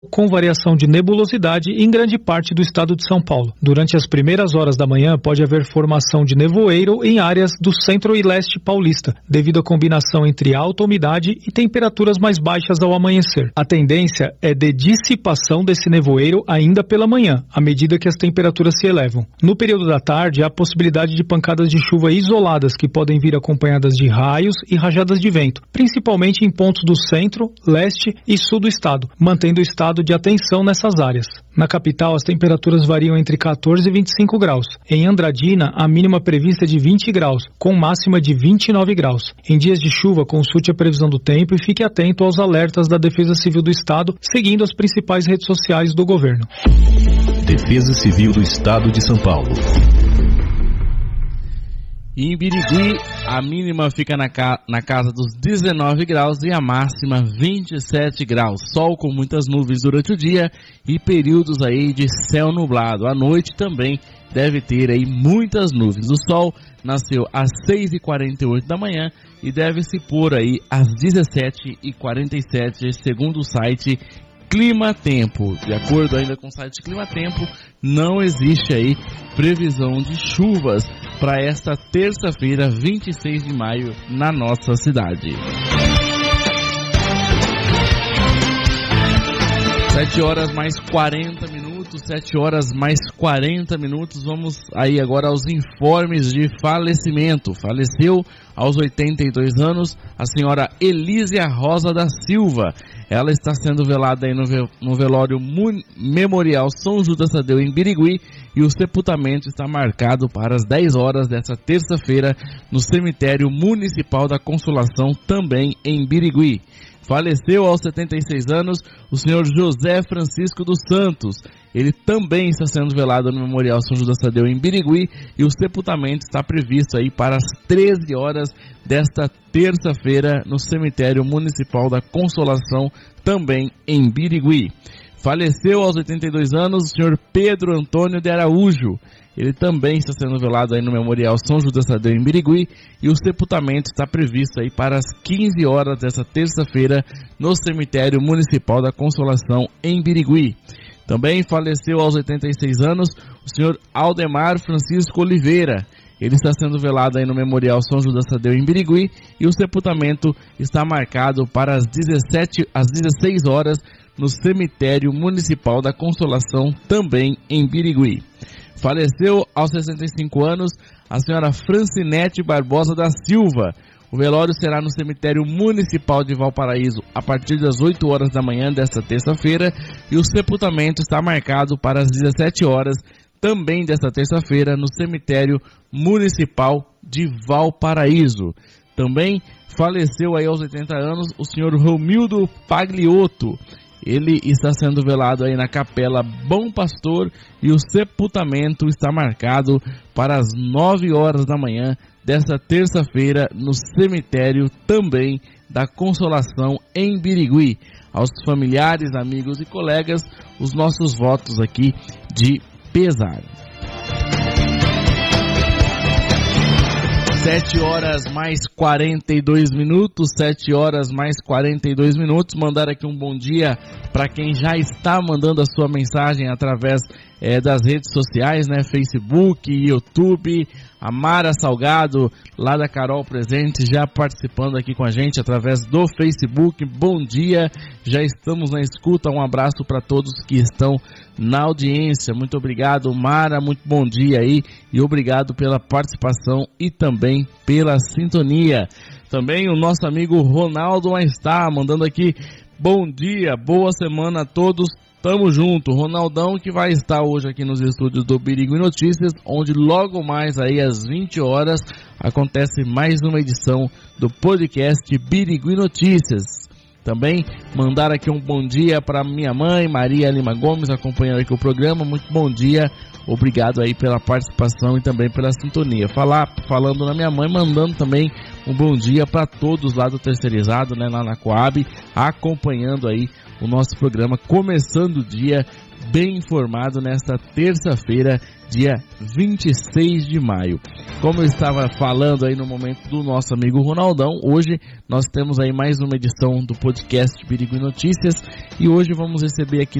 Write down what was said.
com variação de nebulosidade em grande parte do estado de São Paulo. Durante as primeiras horas da manhã, pode haver formação de nevoeiro em áreas do centro e leste paulista, devido à combinação entre alta umidade e temperaturas mais baixas ao amanhecer. A tendência é de dissipação desse nevoeiro ainda pela manhã, à medida que as temperaturas se elevam. No período da tarde, há possibilidade de pancadas de chuva isoladas que podem vir acompanhadas de raios e rajadas de vento, principalmente em pontos do centro, leste e sul do estado, mantendo o estado de atenção nessas áreas. Na capital, as temperaturas variam entre 14 e 25 graus. Em Andradina, a mínima prevista é de 20 graus, com máxima de 29 graus. Em dias de chuva, consulte a previsão do tempo e fique atento aos alertas da Defesa Civil do Estado, seguindo as principais redes sociais do governo. Defesa Civil do Estado de São Paulo. Em Birigui, a mínima fica na casa dos 19 graus e a máxima 27 graus. Sol com muitas nuvens durante o dia e períodos aí de céu nublado. À noite também deve ter aí muitas nuvens. O sol nasceu às 6h48 da manhã e deve se pôr aí às 17h47, segundo o site Clima Tempo. De acordo ainda com o site Clima Tempo, não existe aí previsão de chuvas para esta terça-feira, 26 de maio, na nossa cidade. 7 horas mais 40 minutos, 7 horas mais 40 minutos, vamos aí agora aos informes de falecimento. Faleceu aos 82 anos a senhora Elísia Rosa da Silva. Ela está sendo velada aí no velório Memorial São Judas Tadeu em Birigui e o sepultamento está marcado para as 10 horas desta terça-feira no cemitério municipal da Consolação, também em Birigui. Faleceu aos 76 anos o senhor José Francisco dos Santos. Ele também está sendo velado no Memorial São Judas Tadeu em Birigui e o sepultamento está previsto aí para as 13 horas desta terça-feira no cemitério municipal da Consolação, também em Birigui. Faleceu aos 82 anos o senhor Pedro Antônio de Araújo. Ele também está sendo velado aí no Memorial São Judas Tadeu em Birigui e o sepultamento está previsto aí para as 15 horas desta terça-feira no cemitério municipal da Consolação em Birigui. Também faleceu aos 86 anos o senhor Aldemar Francisco Oliveira. Ele está sendo velado aí no Memorial São Judas Tadeu em Birigui e o sepultamento está marcado para as 16 horas no cemitério municipal da Consolação, também em Birigui. Faleceu aos 65 anos a senhora Francinete Barbosa da Silva. O velório será no cemitério municipal de Valparaíso a partir das 8 horas da manhã desta terça-feira e o sepultamento está marcado para as 17 horas também desta terça-feira no cemitério municipal de Valparaíso. Também faleceu aí aos 80 anos o senhor Romildo Pagliotto. Ele está sendo velado aí na Capela Bom Pastor e o sepultamento está marcado para as 9 horas da manhã desta terça-feira no cemitério também da Consolação em Birigui. Aos familiares, amigos e colegas, os nossos votos aqui de pesar. 7 horas mais 42 minutos, 7 horas mais 42 minutos. Mandar aqui um bom dia para quem já está mandando a sua mensagem através das redes sociais, né? Facebook, YouTube. A Mara Salgado, lá da Carol Presente, já participando aqui com a gente através do Facebook. Bom dia, já estamos na escuta. Um abraço para todos que estão na audiência. Muito obrigado, Mara, muito bom dia aí e obrigado pela participação e também pela sintonia. Também o nosso amigo Ronaldo está mandando aqui, bom dia, boa semana a todos. Tamo junto, Ronaldão, que vai estar hoje aqui nos estúdios do Birigui Notícias, onde logo mais aí às 20 horas acontece mais uma edição do podcast Birigui Notícias. Também mandar aqui um bom dia para minha mãe, Maria Lima Gomes, acompanhando aqui o programa. Muito bom dia, obrigado aí pela participação e também pela sintonia. Falando na minha mãe, mandando também um bom dia para todos lá do terceirizado, né, lá na Coab, acompanhando aí o nosso programa, começando o dia bem informado nesta terça-feira, dia 26 de maio. Como eu estava falando aí no momento do nosso amigo Ronaldão, hoje nós temos aí mais uma edição do podcast Birigui Notícias e hoje vamos receber aqui